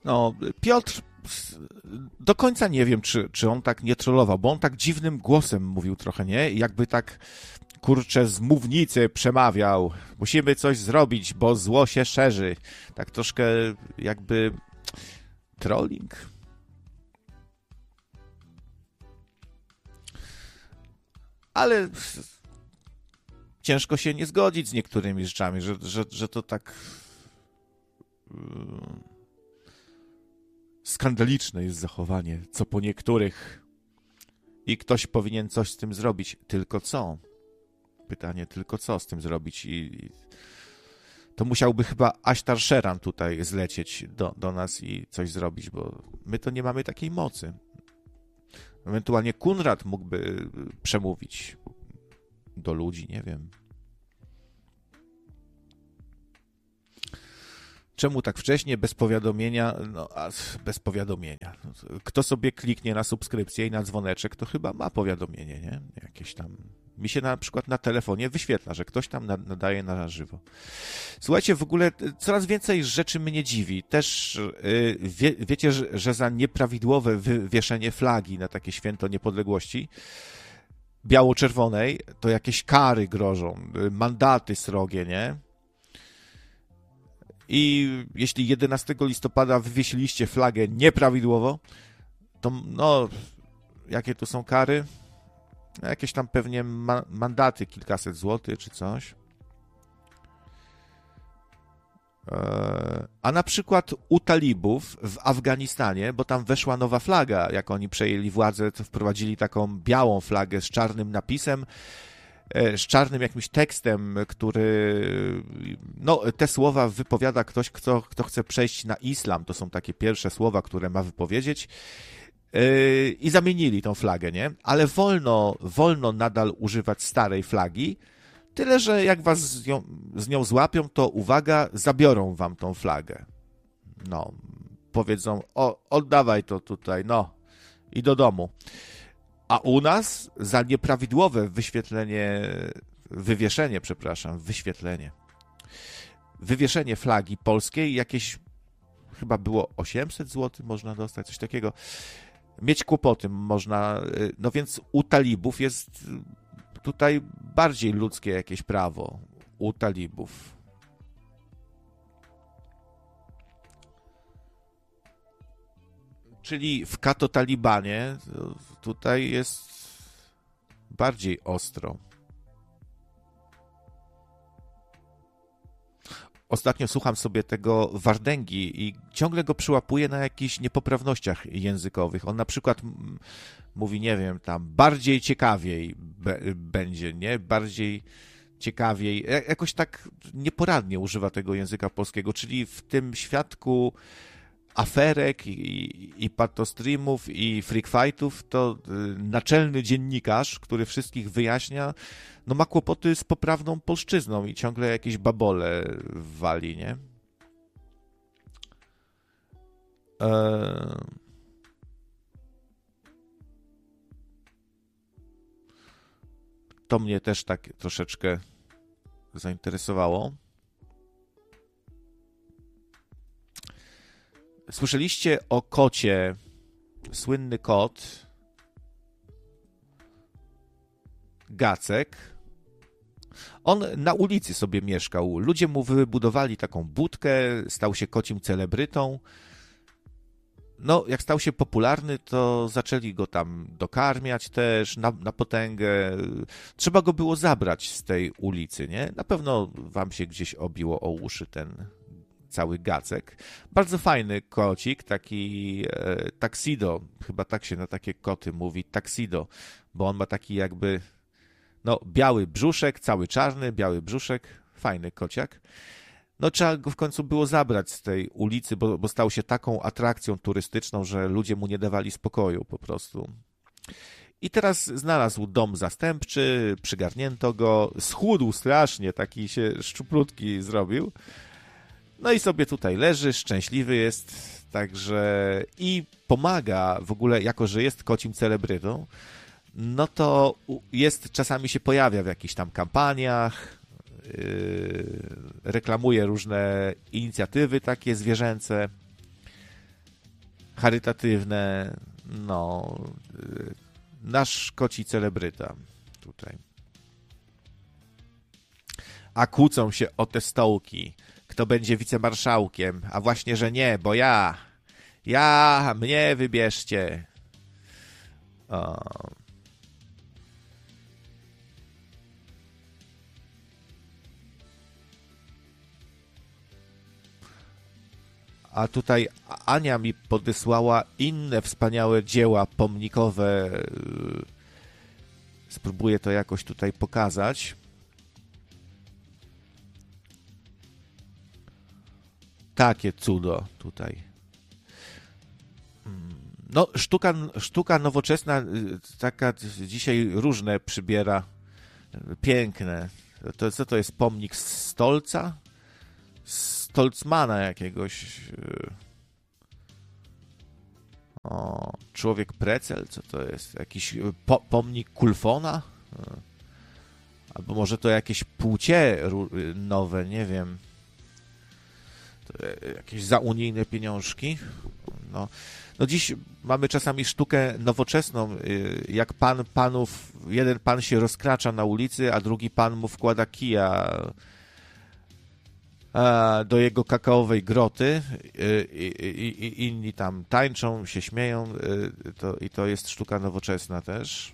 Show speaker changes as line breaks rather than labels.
No, Piotr, do końca nie wiem, czy on tak nie trollował, bo on tak dziwnym głosem mówił trochę, nie? Jakby tak, kurczę, z mównicy przemawiał. Musimy coś zrobić, bo zło się szerzy. Tak troszkę jakby trolling. Ale ciężko się nie zgodzić z niektórymi rzeczami, że to tak skandaliczne jest zachowanie, co po niektórych, i ktoś powinien coś z tym zrobić. Tylko co? Pytanie, tylko co z tym zrobić? I to musiałby chyba Ashtar Sheran tutaj zlecieć do nas i coś zrobić, bo my to nie mamy takiej mocy. Ewentualnie Kunrad mógłby przemówić do ludzi, nie wiem. Czemu tak wcześnie, bez powiadomienia? No, bez powiadomienia. Kto sobie kliknie na subskrypcję i na dzwoneczek, to chyba ma powiadomienie, nie? Jakieś tam. Mi się na przykład na telefonie wyświetla, że ktoś tam nadaje na żywo. Słuchajcie, w ogóle coraz więcej rzeczy mnie dziwi. Też wiecie, że za nieprawidłowe wywieszenie flagi na takie święto niepodległości biało-czerwonej to jakieś kary grożą, mandaty srogie, nie? I jeśli 11 listopada wywiesiliście flagę nieprawidłowo, to no, jakie tu są kary? Jakieś tam pewnie mandaty, kilkaset złotych czy coś. A na przykład u talibów w Afganistanie, bo tam weszła nowa flaga, jak oni przejęli władzę, to wprowadzili taką białą flagę z czarnym napisem, z czarnym jakimś tekstem, który, no, te słowa wypowiada ktoś, kto chce przejść na islam. To są takie pierwsze słowa, które ma wypowiedzieć. I zamienili tą flagę, nie? Ale wolno nadal używać starej flagi, tyle, że jak was z nią złapią, to uwaga, zabiorą wam tą flagę. No, powiedzą, oddawaj to tutaj, no, i do domu. A u nas za nieprawidłowe wywieszenie flagi polskiej jakieś chyba było 800 zł można dostać, coś takiego. Mieć kłopoty można, no więc u talibów jest tutaj bardziej ludzkie jakieś prawo. U talibów. Czyli w Kato-Talibanie tutaj jest bardziej ostro. Ostatnio słucham sobie tego Wardęgi i ciągle go przyłapuję na jakichś niepoprawnościach językowych. On na przykład mówi, nie wiem, tam bardziej ciekawiej będzie, nie? Bardziej ciekawiej. Jakoś tak nieporadnie używa tego języka polskiego, czyli w tym świadku aferek i patostreamów i freakfightów, to naczelny dziennikarz, który wszystkich wyjaśnia, no ma kłopoty z poprawną polszczyzną i ciągle jakieś babole wali, nie? To mnie też tak troszeczkę zainteresowało. Słyszeliście o kocie, słynny kot, Gacek. On na ulicy sobie mieszkał. Ludzie mu wybudowali taką budkę, stał się kocim celebrytą. No, jak stał się popularny, to zaczęli go tam dokarmiać też na potęgę. Trzeba go było zabrać z tej ulicy, nie? Na pewno wam się gdzieś obiło o uszy ten cały Gacek. Bardzo fajny kocik, taki tuxedo, chyba tak się na takie koty mówi, tuxedo, bo on ma taki jakby, no, biały brzuszek, cały czarny, biały brzuszek, fajny kociak. No, trzeba go w końcu było zabrać z tej ulicy, bo stał się taką atrakcją turystyczną, że ludzie mu nie dawali spokoju po prostu. I teraz znalazł dom zastępczy, przygarnięto go, schudł strasznie, taki się szczuplutki zrobił. No i sobie tutaj leży, szczęśliwy jest, także i pomaga w ogóle, jako że jest kocim celebrytą, no to czasami się pojawia w jakichś tam kampaniach, reklamuje różne inicjatywy takie zwierzęce. charytatywne, no, nasz koci celebryta tutaj. A kłócą się o te stołki. Kto będzie wicemarszałkiem? A właśnie, że nie, bo mnie wybierzcie. O. A tutaj Ania mi podesłała inne wspaniałe dzieła pomnikowe. Spróbuję to jakoś tutaj pokazać. Takie cudo tutaj. No, sztuka nowoczesna, taka dzisiaj różne przybiera. Piękne. Co to jest? Pomnik Stolca? Stolcmana jakiegoś. O, człowiek Precel, co to jest? Jakiś pomnik Kulfona? Albo może to jakieś płcie nowe, nie wiem. To jakieś zaunijne pieniążki. No dziś mamy czasami sztukę nowoczesną, jak jeden pan się rozkracza na ulicy, a drugi pan mu wkłada kija do jego kakaowej groty i inni tam tańczą, się śmieją, i to jest sztuka nowoczesna też.